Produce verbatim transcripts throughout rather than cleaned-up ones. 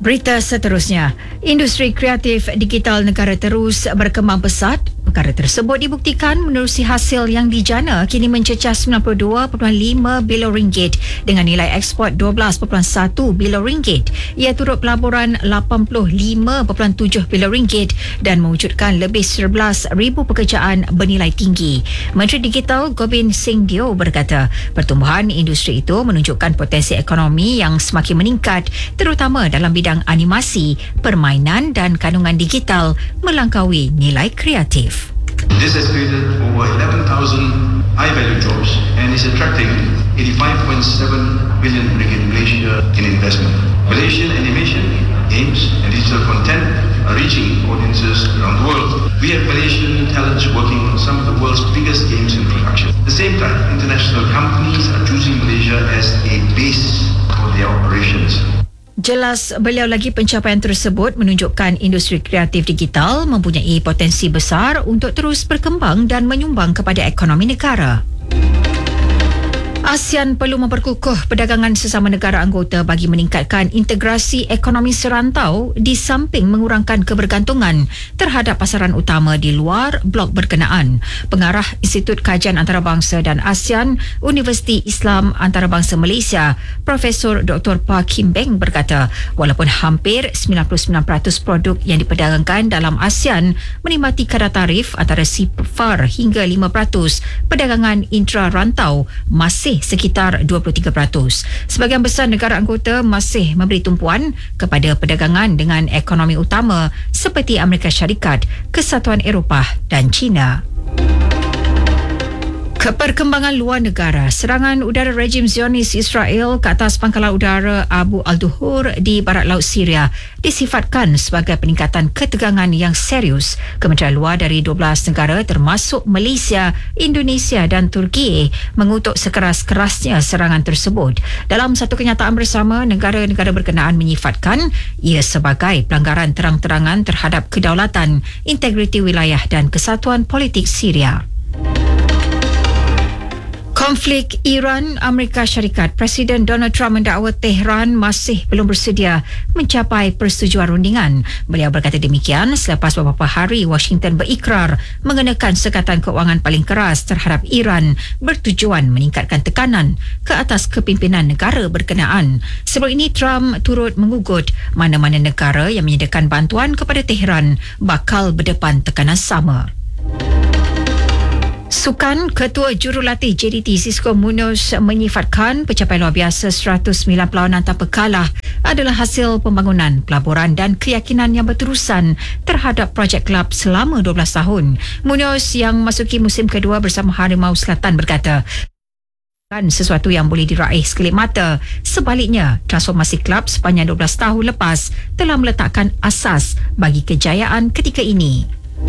Berita seterusnya, industri kreatif digital negara terus berkembang pesat. Perkara tersebut dibuktikan menerusi hasil yang dijana kini mencecah sembilan puluh dua perpuluhan lima bilion ringgit dengan nilai ekspor dua belas perpuluhan satu bilion ringgit. Ia turut pelaburan lapan puluh lima perpuluhan tujuh bilion ringgit dan mewujudkan lebih sebelas ribu pekerjaan bernilai tinggi. Menteri Digital Gobind Singh Deo berkata, pertumbuhan industri itu menunjukkan potensi ekonomi yang semakin meningkat terutama dalam bidang animasi, permainan dan kandungan digital melangkaui nilai kreatif. This has created over eleven thousand high-value jobs and is attracting eighty-five point seven billion ringgit Malaysia in investment. Malaysian animation, games and digital content are reaching audiences around the world. We have Malaysian talents working on some of the world's biggest games in production. At the same time, international companies are choosing Malaysia as a base for their operations. Jelas beliau lagi pencapaian tersebut menunjukkan industri kreatif digital mempunyai potensi besar untuk terus berkembang dan menyumbang kepada ekonomi negara. ASEAN perlu memperkukuh perdagangan sesama negara anggota bagi meningkatkan integrasi ekonomi serantau di samping mengurangkan kebergantungan terhadap pasaran utama di luar blok berkenaan. Pengarah Institut Kajian Antarabangsa dan ASEAN, Universiti Islam Antarabangsa Malaysia, Profesor Doktor Pa Kim Beng berkata, walaupun hampir sembilan puluh sembilan peratus produk yang diperdagangkan dalam ASEAN menikmati kadar tarif antara sifar hingga lima peratus, perdagangan intra-rantau masih sekitar dua puluh tiga peratus. Sebahagian besar negara anggota masih memberi tumpuan kepada perdagangan dengan ekonomi utama seperti Amerika Syarikat, Kesatuan Eropah dan China. Keperkembangan luar negara, serangan udara rejim Zionis Israel ke atas pangkalan udara Abu al-Duhur di barat laut Syria disifatkan sebagai peningkatan ketegangan yang serius. Kementerian Luar dari dua belas negara termasuk Malaysia, Indonesia dan Turki mengutuk sekeras-kerasnya serangan tersebut. Dalam satu kenyataan bersama, negara-negara berkenaan menyifatkan ia sebagai pelanggaran terang-terangan terhadap kedaulatan, integriti wilayah dan kesatuan politik Syria. Konflik Iran-Amerika Syarikat, Presiden Donald Trump mendakwa Tehran masih belum bersedia mencapai persetujuan rundingan. Beliau berkata demikian selepas beberapa hari Washington berikrar mengenakan sekatan kewangan paling keras terhadap Iran bertujuan meningkatkan tekanan ke atas kepimpinan negara berkenaan. Sebelum ini Trump turut mengugut mana-mana negara yang menyediakan bantuan kepada Tehran bakal berdepan tekanan sama. Sukan, Ketua Jurulatih J D T Xisco Munoz menyifatkan pencapaian luar biasa seratus sembilan perlawanan tanpa kalah adalah hasil pembangunan, pelaburan dan keyakinan yang berterusan terhadap projek kelab selama dua belas tahun. Munoz yang memasuki musim kedua bersama Harimau Selatan berkata, bukan sesuatu yang boleh diraih sekelip mata. Sebaliknya, transformasi kelab sepanjang dua belas tahun lepas telah meletakkan asas bagi kejayaan ketika ini.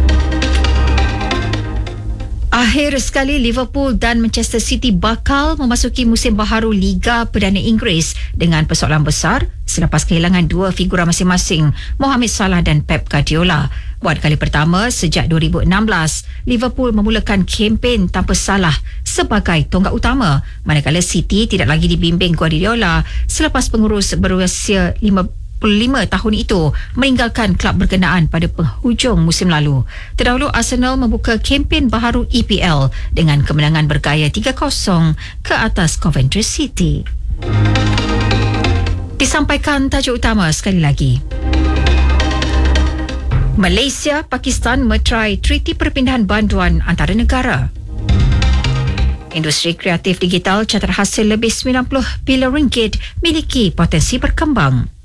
Akhir sekali, Liverpool dan Manchester City bakal memasuki musim baharu Liga Perdana Inggeris dengan persoalan besar selepas kehilangan dua figura masing-masing, Mohamed Salah dan Pep Guardiola. Buat kali pertama sejak dua ribu enam belas, Liverpool memulakan kempen tanpa Salah sebagai tonggak utama, manakala City tidak lagi dibimbing Guardiola selepas pengurus berusia lima puluh lima tahun itu meninggalkan kelab berkenaan pada penghujung musim lalu. Terdahulu Arsenal membuka kempen baharu E P L dengan kemenangan bergaya tiga kosong ke atas Coventry City. Disampaikan tajuk utama sekali lagi. Malaysia, Pakistan meterai treaty perpindahan banduan antara negara. Industri kreatif digital catat hasil lebih sembilan puluh bilion ringgit miliki potensi berkembang.